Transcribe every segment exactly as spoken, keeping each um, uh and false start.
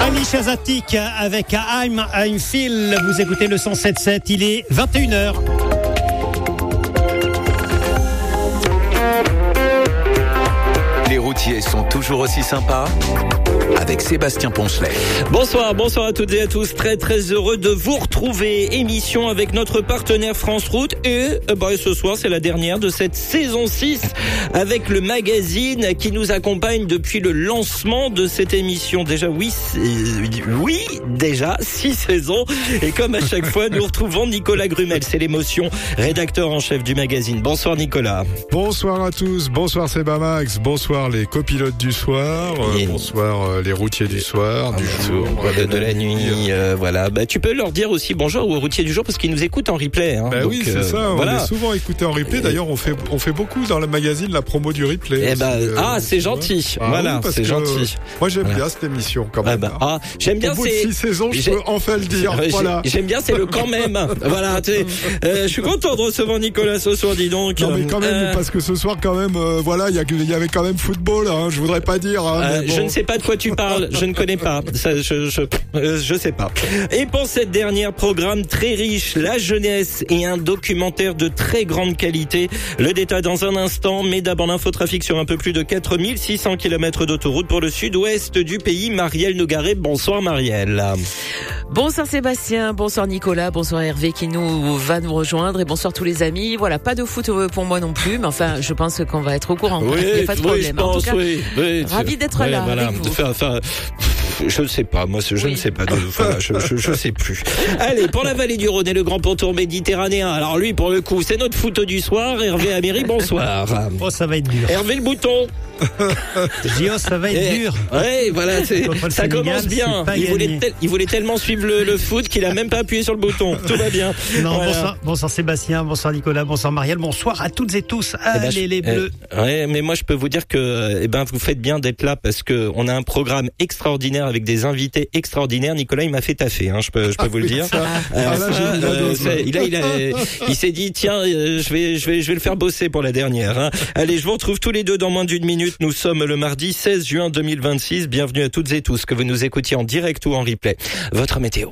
Alicia Zatik avec I'm I'm Feel. Vous écoutez le cent sept sept, il est vingt et une heures. Les routiers sont toujours aussi sympas avec Sébastien Poncelet. Bonsoir, bonsoir à toutes et à tous. Très très heureux de vous retrouver. Émission avec notre partenaire France Route. Et bah, ce soir, c'est la dernière de cette saison six avec le magazine qui nous accompagne depuis le lancement de cette émission. Déjà, oui, oui, déjà six saisons. Et comme à chaque fois, nous retrouvons Nicolas Grumel. C'est l'émotion, rédacteur en chef du magazine. Bonsoir Nicolas. Bonsoir à tous. Bonsoir Sébamax. Bonsoir les copilotes du soir. Et... Bonsoir euh, les routiers du soir, ah, du jour, de, de, de la nuit. Euh, voilà. Bah, tu peux leur dire aussi bonjour aux routiers du jour parce qu'ils nous écoutent en replay. Hein. Bah Donc, oui, c'est euh, ça. On voilà. est souvent écoutés en replay. D'ailleurs, on fait on fait beaucoup dans le magazine la promo du replay. Eh bah, euh, ah, c'est gentil. Ah, voilà, oui, c'est que, gentil. Moi, j'aime voilà. bien cette émission quand même. Ah, bah, ah j'aime bien. Au bout c'est... de six saisons, je peux enfin le dire. Voilà. J'aime bien, c'est le quand même. Voilà. Tu sais, euh, je suis content de recevoir Nicolas ce soir. Dis donc. Non mais quand même, euh... parce que ce soir quand même, euh, voilà, il y, y avait quand même football. Hein, je voudrais pas dire. Hein, euh, mais bon. Je ne sais pas de quoi tu parles. Je ne connais pas. Ça, je, je, euh, je sais pas. Et pour cette dernière programme très riche, la jeunesse et un documentaire de très grande qualité. Le détail dans un instant, mais d'abord l'infotrafic sur un peu plus de quatre mille six cents kilomètres d'autoroute pour le sud-ouest du pays. Marielle Nogaret. Bonsoir Marielle. Bonsoir Sébastien, bonsoir Nicolas, bonsoir Hervé qui nous va nous rejoindre et bonsoir tous les amis. Voilà, pas de foot pour moi non plus, mais enfin, je pense qu'on va être au courant. Oui, il n'y a pas de oui, problème. je pense, en tout cas, oui, oui, ravi d'être oui, là voilà. avec vous. Enfin, enfin, je ne sais pas, moi, je oui. ne sais pas. De, voilà, je, je, je sais plus. Allez, pour la vallée du Rhône et le grand pourtour méditerranéen. Alors lui, pour le coup, c'est notre foot du soir. Hervé Améry, bonsoir. Oh, ça va être dur. Hervé le bouton. Gio, ça va être et, dur. Ouais, voilà, c'est, ça Sénégal, commence bien. Il voulait, tel, il voulait tellement suivre le, le foot qu'il a même pas appuyé sur le bouton. Tout va bien. Non, voilà. bonsoir, bonsoir Sébastien, bonsoir Nicolas, bonsoir Marielle, bonsoir à toutes et tous. Allez, eh ben, les bleus. Euh, ouais, mais moi je peux vous dire que, eh ben, vous faites bien d'être là parce que on a un programme extraordinaire avec des invités extraordinaires. Nicolas, il m'a fait taffer, hein, je peux, je peux ah, vous le dire. Ça. Euh, ah, là, ça, euh, il, a, il, a, il s'est dit, tiens, euh, je vais, je vais, je vais le faire bosser pour la dernière. Hein. Allez, je vous retrouve tous les deux dans moins d'une minute. Nous sommes le mardi seize juin deux mille vingt-six. Bienvenue à toutes et tous, que vous nous écoutiez en direct ou en replay. Votre météo.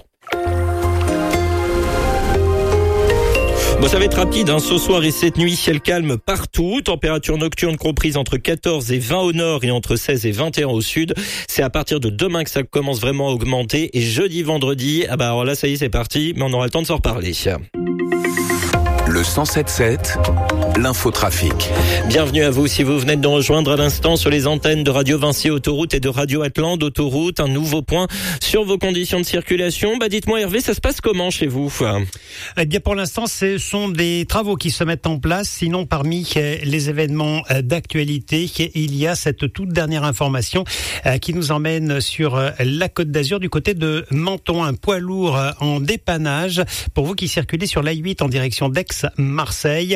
Bon, ça va être rapide, hein. Ce soir et cette nuit, ciel calme partout. Température nocturne comprise entre quatorze et vingt au nord et entre seize et vingt et un au sud. C'est à partir de demain que ça commence vraiment à augmenter. Et jeudi, vendredi, ah bah alors là, ça y est, c'est parti. Mais on aura le temps de s'en reparler. Le cent sept sept, l'infotrafic. Bienvenue à vous si vous venez de nous rejoindre à l'instant sur les antennes de Radio Vinci Autoroute et de Radio Atlante Autoroute. Un nouveau point sur vos conditions de circulation. Bah dites-moi Hervé, ça se passe comment chez vous? Eh bien pour l'instant, ce sont des travaux qui se mettent en place. Sinon, parmi les événements d'actualité, il y a cette toute dernière information qui nous emmène sur la Côte d'Azur du côté de Menton. Un poids lourd en dépannage pour vous qui circulez sur l'A huit en direction d'Aix-Marseille.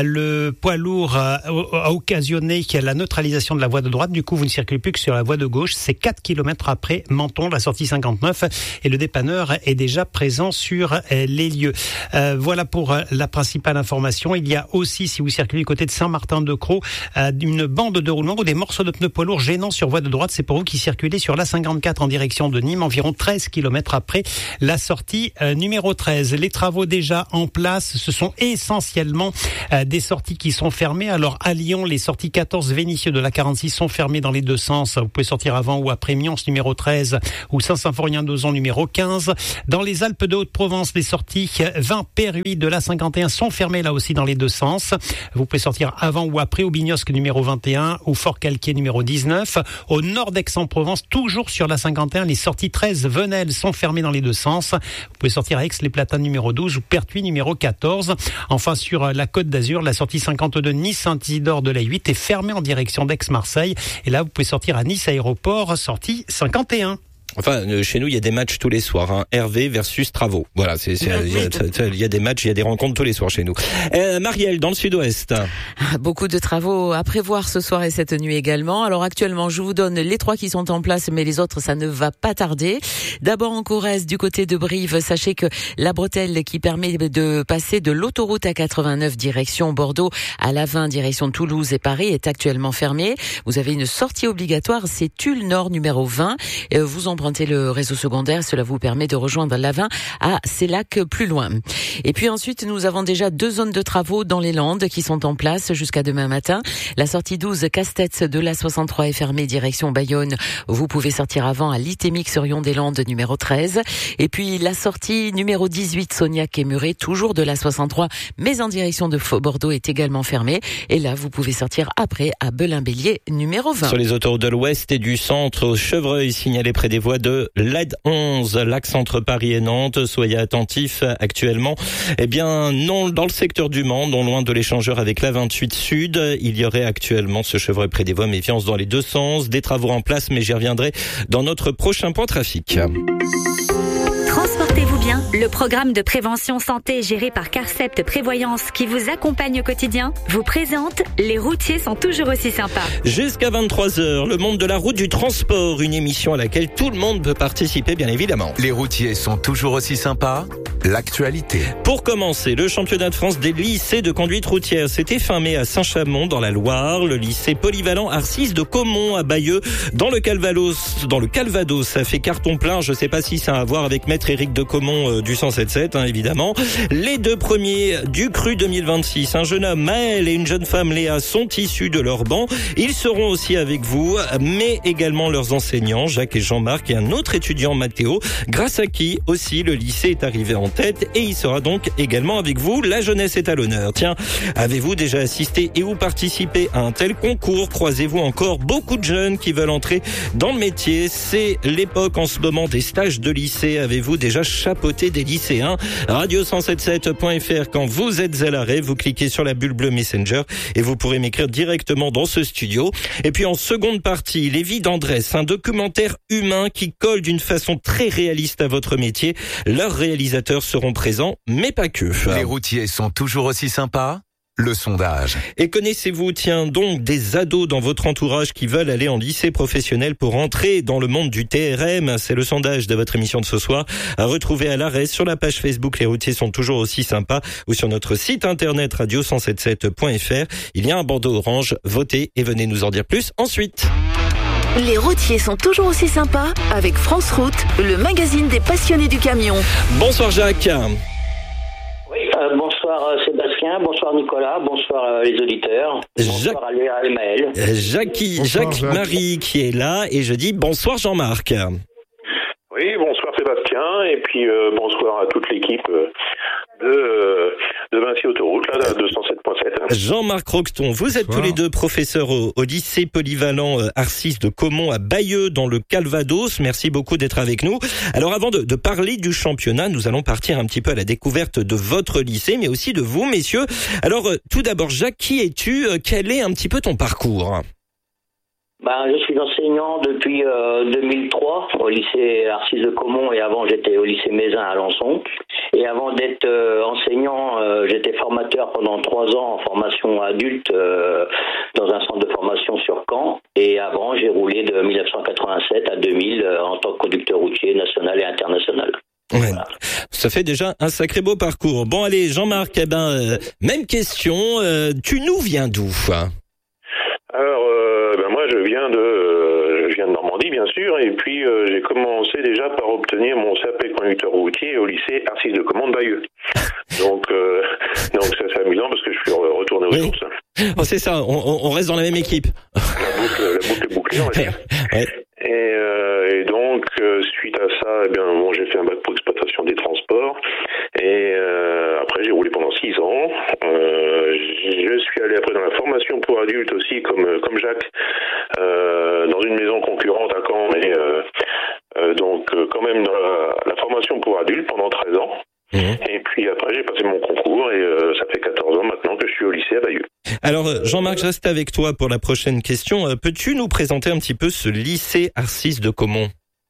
Le poids lourd a occasionné la neutralisation de la voie de droite. Du coup, vous ne circulez plus que sur la voie de gauche. C'est quatre kilomètres après Menton, la sortie cinquante-neuf. Et le dépanneur est déjà présent sur les lieux. Euh, voilà pour la principale information. Il y a aussi, si vous circulez du côté de Saint-Martin-de-Crau, euh, une bande de roulement ou des morceaux de pneus poids lourds gênants sur voie de droite. C'est pour vous qui circulez sur l'A cinquante-quatre en direction de Nîmes, environ treize kilomètres après la sortie euh, numéro treize. Les travaux déjà en place, ce sont essentiellement euh, des sorties qui sont fermées. Alors à Lyon, les sorties quatorze Vénissieux de la quarante-six sont fermées dans les deux sens. Vous pouvez sortir avant ou après Mions numéro treize ou Saint-Symphorien-d'Ozon numéro quinze. Dans les Alpes de Haute-Provence, les sorties vingt Perruis de la cinquante et un sont fermées là aussi dans les deux sens. Vous pouvez sortir avant ou après au Bignosque numéro vingt et un ou Fort-Calquier numéro dix-neuf. Au nord d'Aix-en-Provence, toujours sur la cinquante et un, les sorties treize Venelle sont fermées dans les deux sens. Vous pouvez sortir à Aix-les-Platanes numéro douze ou Pertuis numéro quatorze. Enfin, sur la Côte d'Azur, la sortie cinquante-deux Nice-Saint-Isidore de l'A huit est fermée en direction d'Aix-Marseille. Et là, vous pouvez sortir à Nice Aéroport, sortie cinquante et un. Enfin, euh, chez nous, il y a des matchs tous les soirs. Hein. Hervé versus Travaux. Voilà, c'est, c'est, il y a, il y a des matchs, il y a des rencontres tous les soirs chez nous. Euh, Marielle, dans le sud-ouest. Beaucoup de travaux à prévoir ce soir et cette nuit également. Alors actuellement, je vous donne les trois qui sont en place, mais les autres, ça ne va pas tarder. D'abord en Corrèze, du côté de Brive, sachez que la bretelle qui permet de passer de l'autoroute A quatre-vingt-neuf direction Bordeaux à l'A vingt direction Toulouse et Paris est actuellement fermée. Vous avez une sortie obligatoire, c'est Tulle Nord numéro vingt. Vous en empruntez le réseau secondaire. Cela vous permet de rejoindre l'Avin à Sellac plus loin. Et puis ensuite, nous avons déjà deux zones de travaux dans les Landes qui sont en place jusqu'à demain matin. La sortie douze Castex de l'A soixante-trois est fermée direction Bayonne. Vous pouvez sortir avant à l'Itémique sur Yon-des-Landes numéro treize. Et puis la sortie numéro dix-huit Sognac et Muret, toujours de l'A soixante-trois, mais en direction de Bordeaux est également fermée. Et là, vous pouvez sortir après à Belin-Bélier numéro vingt. Sur les autoroutes de l'Ouest et du centre, Chevreuil signalé près des voies de l'A D onze, l'axe entre Paris et Nantes. Soyez attentifs actuellement. Eh bien, non, dans le secteur du Mans, non loin de l'échangeur avec l'A vingt-huit Sud, il y aurait actuellement ce Chevreuil près des voies. Méfiance dans les deux sens. Des travaux en place, mais j'y reviendrai dans notre prochain point trafic. Transportez-vous bien. Le programme de prévention santé géré par Carcept Prévoyance qui vous accompagne au quotidien vous présente Les routiers sont toujours aussi sympas. Jusqu'à vingt-trois heures, le monde de la route du transport, une émission à laquelle tout le monde peut participer, bien évidemment. Les routiers sont toujours aussi sympas. L'actualité. Pour commencer, le championnat de France des lycées de conduite routière. C'était fin mai à Saint-Chamond, dans la Loire. Le lycée polyvalent Arcis de Caumont à Bayeux, dans le Calvados. Dans le Calvados, ça fait carton plein. Je sais pas si ça a à voir avec Maître Éric de Caumont euh, du cent sept sept, hein, évidemment. Les deux premiers du Cru deux mille vingt-six, un jeune homme Maël et une jeune femme Léa, sont issus de leur banc. Ils seront aussi avec vous, mais également leurs enseignants, Jacques et Jean-Marc, et un autre étudiant, Mathéo, grâce à qui aussi le lycée est arrivé en tête, et il sera donc également avec vous. La jeunesse est à l'honneur. Tiens, avez-vous déjà assisté et ou participé à un tel concours? Croisez-vous encore beaucoup de jeunes qui veulent entrer dans le métier? C'est l'époque en ce moment des stages de lycée. Avez-vous déjà chapeauté des lycéens? radio cent soixante-sept point f r, quand vous êtes à l'arrêt, vous cliquez sur la bulle bleue Messenger et vous pourrez m'écrire directement dans ce studio. Et puis en seconde partie, Les Vies d'Andrès, un documentaire humain qui colle d'une façon très réaliste à votre métier. Leurs réalisateurs seront présents, mais pas que. Les routiers sont toujours aussi sympas. Le sondage. Et connaissez-vous, tiens, donc des ados dans votre entourage qui veulent aller en lycée professionnel pour entrer dans le monde du T R M? C'est le sondage de votre émission de ce soir, à retrouver à l'arrêt sur la page Facebook Les routiers sont toujours aussi sympas, ou sur notre site internet radio cent soixante-sept point f r. Il y a un bandeau orange. Votez et venez nous en dire plus ensuite. Les routiers sont toujours aussi sympas avec France Route, le magazine des passionnés du camion. Bonsoir Jacques. Oui, euh, bonsoir euh, Sébastien, bonsoir Nicolas, bonsoir euh, les auditeurs, bonsoir à Léa et Maël. Jacques, Jacques-Marie qui est là, et je dis bonsoir Jean-Marc. Oui, bonsoir Sébastien, et puis euh, bonsoir à toute l'équipe euh, de, euh, de Vinci Autoroute, là, de cent sept point sept. Jean-Marc Roqueton, vous êtes bonsoir. Tous les deux professeurs au, au lycée polyvalent euh, Arcis de Caumont à Bayeux, dans le Calvados. Merci beaucoup d'être avec nous. Alors avant de, de parler du championnat, nous allons partir un petit peu à la découverte de votre lycée, mais aussi de vous, messieurs. Alors euh, tout d'abord, Jacques, qui es-tu? Quel est un petit peu ton parcours? Ben, je suis enseignant depuis euh, deux mille trois au lycée Arcis de Caumont, et avant j'étais au lycée Mézin à Alençon. Et avant d'être euh, enseignant, euh, j'étais formateur pendant trois ans en formation adulte euh, dans un centre de formation sur Caen. Et avant, j'ai roulé de mille neuf cent quatre-vingt-sept à deux mille euh, en tant que conducteur routier national et international. Ouais. Voilà. Ça fait déjà un sacré beau parcours. Bon allez, Jean-Marc, eh ben, euh, même question. Euh, tu nous viens d'où? Alors, euh, ben moi, je viens de, euh, je viens de Normandie, bien sûr, et puis euh, j'ai commencé déjà par obtenir mon C A P conducteur routier au lycée Arcis de Caumont de Bayeux. Donc, euh, donc ça, c'est amusant parce que je suis retourné aux oui. sources. Oh, c'est ça, on, on reste dans la même équipe. La boucle, la boucle est bouclée, on va dire. Ouais. Et, euh, et donc, euh, suite à ça, eh bien, bon, j'ai fait un bac pour exploitation des transports. Et euh, après, j'ai roulé pendant six ans. Euh, je suis allé après dans la formation pour adultes aussi, comme comme Jacques, euh, dans une maison concurrente à Caen, mais euh, euh, donc euh, quand même dans la, la formation pour adultes pendant treize ans. Mmh. Et puis après, j'ai passé mon concours, et euh, ça fait quatorze ans maintenant que je suis au lycée à Bayeux. Alors, Jean-Marc, je reste avec toi pour la prochaine question. Peux-tu nous présenter un petit peu ce lycée Arcis de Caumont?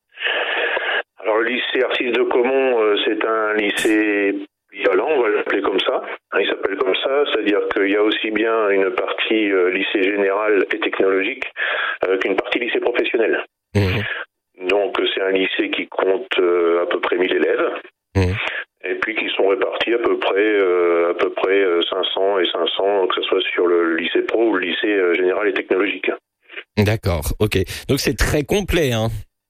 Alors, le lycée Arcis de Caumont, euh, c'est un lycée polyvalent, on va l'appeler comme ça. Il s'appelle comme ça, c'est-à-dire qu'il y a aussi bien une partie euh, lycée général et technologique euh, qu'une partie lycée professionnel. Mmh. Donc, c'est un lycée qui compte euh, à peu près mille élèves. Mmh. Et puis qui sont répartis à peu près euh, à peu près cinq cents et cinq cents, que ce soit sur le lycée pro ou le lycée général et technologique. D'accord, ok. Donc c'est très complet, hein.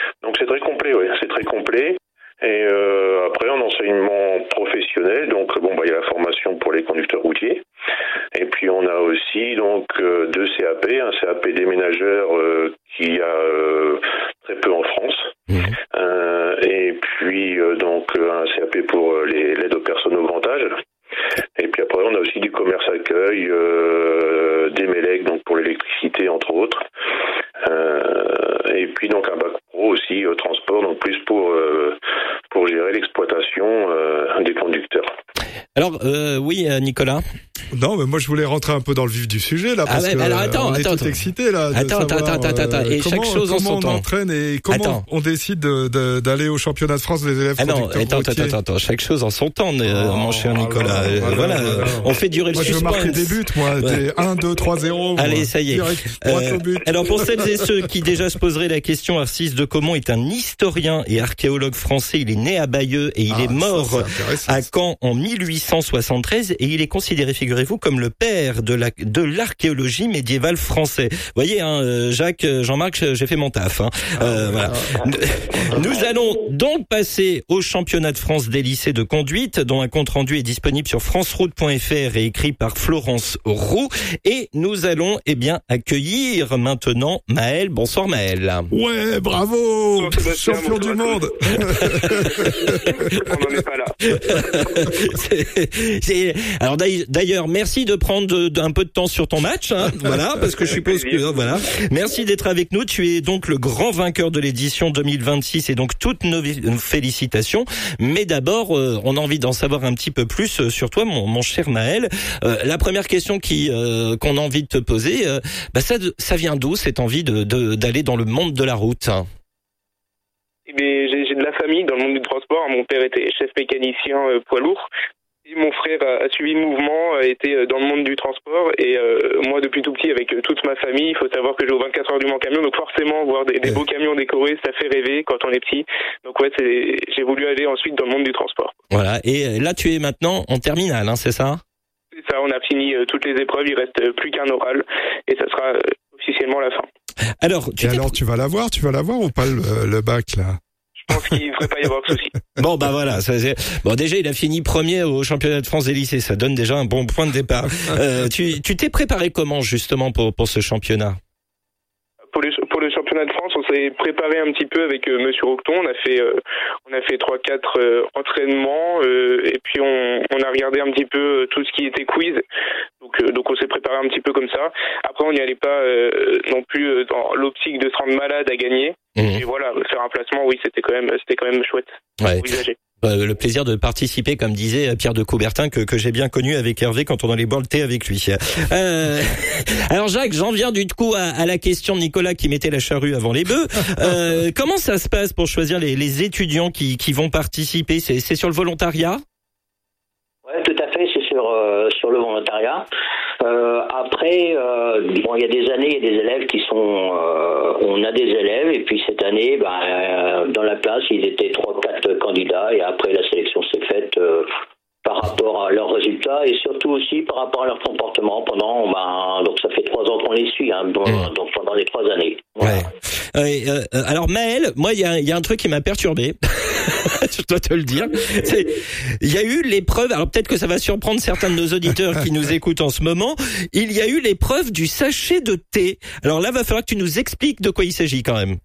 Donc c'est très complet, ouais, c'est très complet. Et euh, après, en enseignement professionnel, donc bon, bah il y a la formation pour les conducteurs routiers. Et puis on a aussi donc euh, deux C A P, un C A P déménageur euh, qui a euh, très peu en France, mmh. euh, et puis euh, donc un C A P pour les l'aide aux personnes au grand âge. Et puis après on a aussi du commerce accueil, euh, des Mélec, donc pour l'électricité entre autres. Euh, et puis donc un bac pro aussi euh, transport, donc plus pour euh, pour gérer l'exploitation euh, des conducteurs. Alors euh, oui Nicolas. Non, mais moi je voulais rentrer un peu dans le vif du sujet là, parce ah ouais, que alors attends, on est attends, tout excité là. De attends, savoir, attends, attends, attends, et comment, chaque chose en son temps. Comment on entraîne et comment attends. on décide de, de, d'aller au championnat de France des élèves ah non, conducteurs attends, routiers. Attends, attends, chaque chose en son temps, oh, mon cher Nicolas. Euh, voilà, voilà, voilà, on fait durer moi, le suspense. Moi je veux marquer des buts, moi, ouais. des un, deux, trois, zéro. Allez, moi. ça y est. Direct, euh, alors pour celles et ceux qui déjà se poseraient la question, Arcis de Caumont est un historien et archéologue français. Il est né à Bayeux et il ah, est mort ça, à Caen en mille huit cent soixante-treize et il est considéré, figurez-vous, comme le père de la de l'archéologie médiévale français. Vous voyez, hein, Jacques, Jean-Marc, j'ai fait mon taf. Hein. Euh, voilà. Nous allons donc passer au championnat de France des lycées de conduite, dont un compte rendu est disponible sur franceroute point f r et écrit par Florence Roux. Et nous allons, eh bien, accueillir maintenant Maël. Bonsoir Maël. Ouais, bravo, bonsoir, champion du monde. On n'en est pas là. c'est, c'est, alors d'ailleurs, merci de prendre de, de, un peu de temps sur ton match, hein, voilà, parce que je suppose que voilà. Merci d'être avec nous. Tu es donc le grand vainqueur de l'édition deux mille vingt-six et donc toutes nos félicitations. Mais d'abord, euh, on a envie d'en savoir un petit peu plus sur toi, mon, mon cher Maël. Euh, la première question qui euh, qu'on a envie de te poser, euh, bah ça, ça vient d'où cette envie de, de d'aller dans le monde de la route? Mais j'ai, j'ai de la famille dans le monde du transport. Mon père était chef mécanicien euh, poids lourd. Et mon frère a, a suivi le mouvement, a été dans le monde du transport. Et euh, moi, depuis tout petit, avec toute ma famille, il faut savoir que j'ai au vingt-quatre heures du Mans camion. Donc forcément, voir des, des beaux camions décorés, ça fait rêver quand on est petit. Donc ouais, c'est, j'ai voulu aller ensuite dans le monde du transport. Voilà. Et là, tu es maintenant en terminale, hein, c'est ça? C'est ça, on a fini euh, toutes les épreuves. Il reste plus qu'un oral. Et ça sera euh, officiellement la fin. Alors, tu, et alors, tu vas l'avoir, tu vas l'avoir ou pas le, le bac, là? Je pense qu'il ne devrait pas y avoir de souci. Bon, bah voilà. Ça, c'est... Bon, déjà, il a fini premier au championnat de France des lycées. Ça donne déjà un bon point de départ. euh, tu, tu t'es préparé comment, justement, pour, pour ce championnat? Pour le, pour le championnat de France, on s'est préparé un petit peu avec euh, Monsieur Octon. On a fait, euh, on a fait trois, quatre euh, entraînements euh, et puis on, on a regardé un petit peu euh, tout ce qui était quiz. Donc, euh, donc on s'est préparé un petit peu comme ça. Après, on n'y allait pas euh, non plus euh, dans l'optique de se rendre malade à gagner. Mmh. Et voilà, faire un placement, oui, c'était quand même, c'était quand même chouette. Ouais. Euh, le plaisir de participer, comme disait Pierre de Coubertin, que, que j'ai bien connu avec Hervé quand on allait boire le thé avec lui. Euh, alors Jacques, j'en viens du coup à, à la question de Nicolas qui mettait la charrue avant les bœufs. Euh, comment ça se passe pour choisir les, les étudiants qui, qui vont participer? C'est, c'est sur le volontariat? Ouais, tout à fait, c'est sur euh, sur le volontariat. Euh, après, euh, bon, il y a des années, il y a des élèves qui sont, euh, on a des élèves, et puis cette année, ben, euh, dans la classe, ils étaient trois, quatre candidats, et après la sélection s'est faite euh, par rapport à leurs résultats, et surtout aussi par rapport à leur comportement pendant, ben, donc ça fait trois ans qu'on les suit, hein, donc, mmh. donc pendant les trois années. Voilà. Ouais. Euh, euh, alors Maël, moi il y a, y a un truc qui m'a perturbé. Je dois te le dire. C'est, il y a eu l'épreuve. Alors peut-être que ça va surprendre certains de nos auditeurs qui nous écoutent en ce moment. Il y a eu l'épreuve du sachet de thé. Alors là, va falloir que tu nous expliques de quoi il s'agit quand même.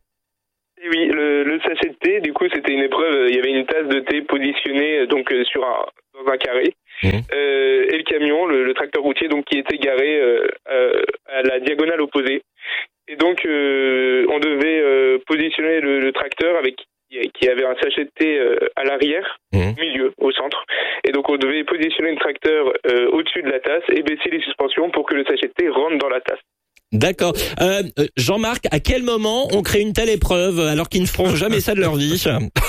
Et oui, le, le sachet de thé. Du coup, c'était une épreuve. Il y avait une tasse de thé positionnée donc sur un dans un carré. Mmh. Euh, et le camion, le, le tracteur routier, donc qui était garé euh, euh, à la diagonale opposée. Et donc, euh, on devait euh, positionner le, le tracteur avec qui avait un sachet de thé euh, à l'arrière, mmh. au milieu, au centre. Et donc, on devait positionner le tracteur euh, au-dessus de la tasse et baisser les suspensions pour que le sachet de thé rentre dans la tasse. D'accord. Euh, Jean-Marc, à quel moment on crée une telle épreuve alors qu'ils ne feront jamais ça de leur vie?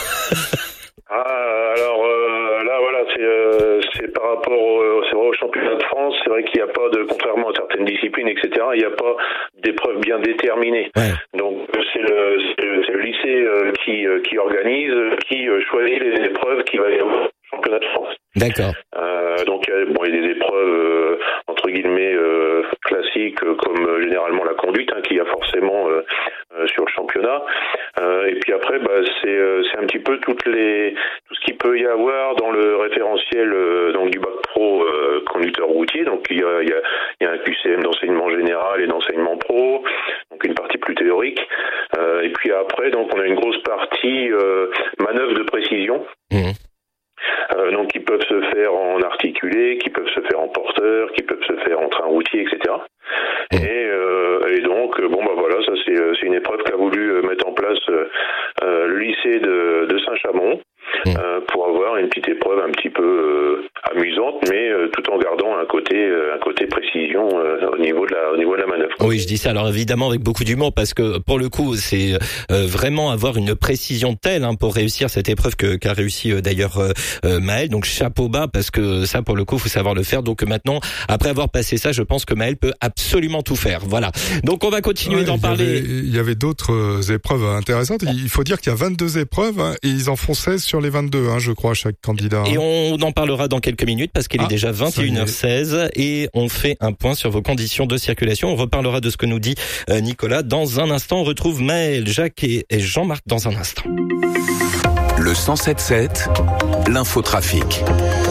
Ah, alors euh, là, voilà, c'est, euh, c'est par rapport au, c'est vrai, au championnat de France. C'est vrai qu'il n'y a pas de, contrairement à certaines disciplines, et cetera, il n'y a pas d'épreuve bien déterminée. Ouais. Donc c'est le, c'est le, c'est le lycée euh, qui, euh, qui organise, qui euh, choisit les épreuves qui va y avoir au championnat de France. D'accord. Euh, donc bon, il y a des épreuves euh, entre guillemets euh, classiques, comme euh, généralement la conduite, hein, qui a forcément euh, euh, sur le championnat championnat. Euh, et puis après, bah, c'est, euh, c'est un petit peu toutes les, tout ce qu'il peut y avoir dans le référentiel euh, donc du bac pro euh, conducteur routier. Donc il y a, il y a, il y a un Q C M d'enseignement général et d'enseignement pro, donc une partie plus théorique. Euh, et puis après, donc on a une grosse partie euh, manœuvre de précision. Mmh. Euh, donc qui peuvent se faire en articulé, qui peuvent se faire en porteur, qui peuvent se faire en train routier, et cetera. Et, euh, et donc bon bah voilà, ça c'est, c'est une épreuve qu'a voulu mettre en place euh, le lycée de, de Saint-Chamond euh, pour avoir une petite épreuve un petit peu euh, amusante, mais euh, tout en gardant un côté euh, un côté précision euh, au niveau de la au niveau de la manœuvre. Oui, je dis ça alors évidemment avec beaucoup d'humour parce que pour le coup c'est euh, vraiment avoir une précision telle hein, pour réussir cette épreuve que qu'a réussi euh, d'ailleurs euh, Maël. Donc chapeau bas parce que ça pour le coup faut savoir le faire. Donc maintenant après avoir passé ça, je pense que Maël peut absolument tout faire. Voilà. Donc on va continuer ouais, d'en il parler. Avait, il y avait d'autres épreuves intéressantes. Il faut dire qu'il y a vingt-deux épreuves hein, et ils en font seize sur les vingt-deux, hein, je crois, chaque candidat. Et on en parlera dans quelques minutes parce qu'il ah, est déjà vingt et une heures seize et on fait un point sur vos conditions de circulation. On reparlera de ce que nous dit Nicolas dans un instant. On retrouve Maël, Jacques et Jean-Marc dans un instant. Le cent sept sept, l'infotrafic.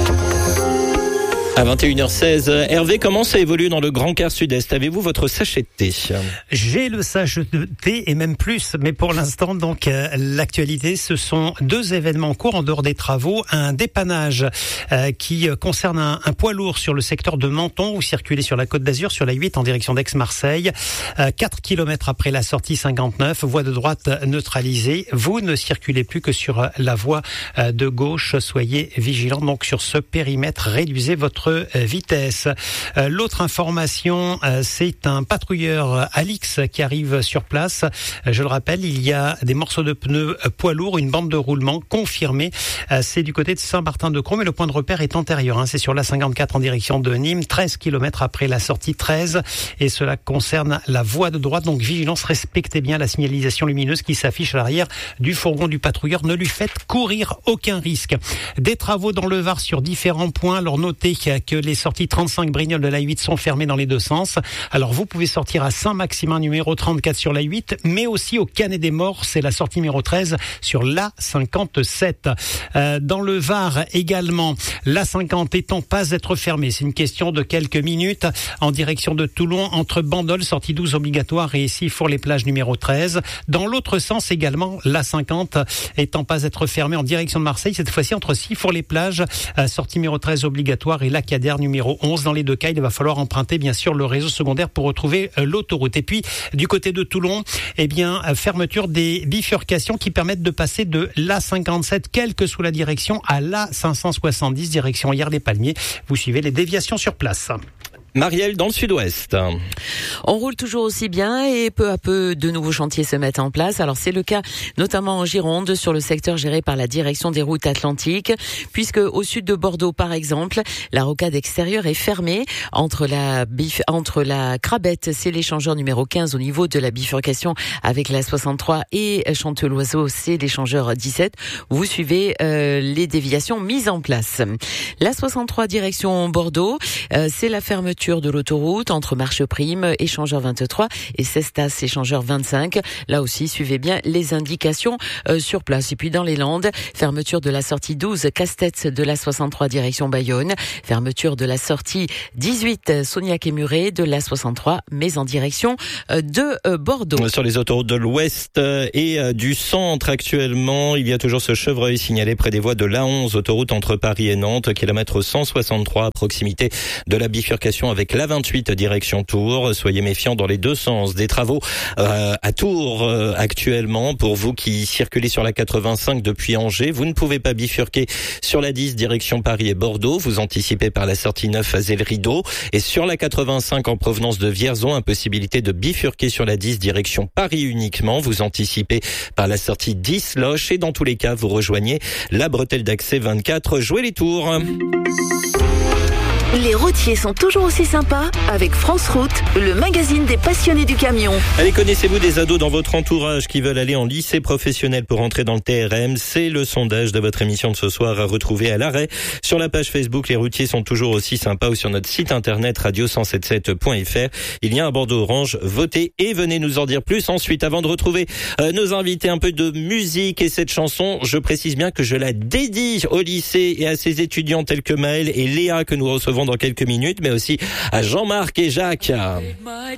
À vingt et une heures seize, Hervé, comment ça évolue dans le Grand Quart Sud-Est? Avez-vous votre sachet de thé? J'ai le sachet de thé et même plus, mais pour l'instant, donc euh, l'actualité, ce sont deux événements en cours en dehors des travaux. Un dépannage euh, qui concerne un, un poids lourd sur le secteur de Menton. Vous circulez sur la Côte d'Azur, sur la huit en direction d'Aix-Marseille. Euh, quatre kilomètres après la sortie cinquante-neuf, voie de droite neutralisée. Vous ne circulez plus que sur la voie euh, de gauche. Soyez vigilants donc sur ce périmètre. Réduisez votre vitesse. Euh, l'autre information, euh, c'est un patrouilleur Alix qui arrive sur place. Euh, je le rappelle, il y a des morceaux de pneus euh, poids lourds, une bande de roulement confirmée. Euh, c'est du côté de Saint-Martin-de-Croix, mais le point de repère est antérieur. Hein. C'est sur la cinquante-quatre en direction de Nîmes, treize kilomètres après la sortie treize. Et cela concerne la voie de droite. Donc vigilance, respectez bien la signalisation lumineuse qui s'affiche à l'arrière du fourgon du patrouilleur. Ne lui faites courir aucun risque. Des travaux dans le Var sur différents points. Alors notez que les sorties trente-cinq Brignoles de la huit sont fermées dans les deux sens. Alors vous pouvez sortir à Saint-Maximin numéro trente-quatre sur la huit, mais aussi au Canet des Morts, c'est la sortie numéro treize sur l'A cinquante-sept. Euh, dans le Var également, l'A cinquante étant pas être fermée, c'est une question de quelques minutes en direction de Toulon entre Bandol, sortie douze obligatoire, et ici Four-les-Plages numéro treize. Dans l'autre sens également, l'A cinquante étant pas être fermée en direction de Marseille, cette fois-ci entre Sifour-les-Plages, euh, sortie numéro treize obligatoire, et Lacadère numéro onze. Dans les deux cas, il va falloir emprunter bien sûr le réseau secondaire pour retrouver euh, l'autoroute. Et puis du côté de Toulon, eh bien euh, fermeture des bifurcations qui permettent de passer de l'A cinquante-sept, quelle que soit la direction, à l'A cinq cent soixante-dix, direction Hyères-les-Palmiers. Vous suivez les déviations sur place. Marielle, dans le sud-ouest. On roule toujours aussi bien et peu à peu de nouveaux chantiers se mettent en place. Alors c'est le cas notamment en Gironde sur le secteur géré par la direction des routes atlantiques, puisque au sud de Bordeaux par exemple, la rocade extérieure est fermée entre la bif, entre la Crabette, c'est l'échangeur numéro quinze au niveau de la bifurcation avec la soixante-trois, et Chanteloiseau, c'est l'échangeur dix-sept. Vous suivez euh, les déviations mises en place. La soixante-trois direction Bordeaux, euh, c'est la fermeture de l'autoroute entre Marcheprime, échangeur vingt-trois, et Cestas, échangeur vingt-cinq. Là aussi, suivez bien les indications euh, sur place. Et puis dans les Landes, fermeture de la sortie douze, Casse-Tête de la soixante-trois direction Bayonne. Fermeture de la sortie dix-huit, Sognac et Muret de la soixante-trois, mais en direction euh, de euh, Bordeaux. Sur les autoroutes de l'Ouest et euh, du centre actuellement, il y a toujours ce chevreuil signalé près des voies de l'A onze, autoroute entre Paris et Nantes, kilomètre cent soixante-trois, à proximité de la bifurcation avec l'A vingt-huit direction Tours. Soyez méfiants dans les deux sens. Des travaux euh, à Tours euh, actuellement. Pour vous qui circulez sur la quatre-vingt-cinq depuis Angers, vous ne pouvez pas bifurquer sur la dix direction Paris et Bordeaux. Vous anticipez par la sortie neuf à Zé-le-Rideau. Et sur la quatre-vingt-cinq en provenance de Vierzon, impossibilité de bifurquer sur la dix direction Paris uniquement. Vous anticipez par la sortie dix Loche. Et dans tous les cas, vous rejoignez la bretelle d'accès vingt-quatre. Jouez les tours. Les routiers sont toujours aussi sympas avec France Route, le magazine des passionnés du camion. Allez, connaissez-vous des ados dans votre entourage qui veulent aller en lycée professionnel pour entrer dans le T R M? C'est le sondage de votre émission de ce soir à retrouver à l'arrêt sur la page Facebook Les routiers sont toujours aussi sympas ou sur notre site internet radio cent soixante-dix-sept point f r. Il y a un bandeau orange, votez et venez nous en dire plus. Ensuite, avant de retrouver euh, nos invités, un peu de musique et cette chanson, je précise bien que je la dédie au lycée et à ses étudiants tels que Maël et Léa que nous recevons dans quelques minutes, mais aussi à Jean-Marc et Jacques. My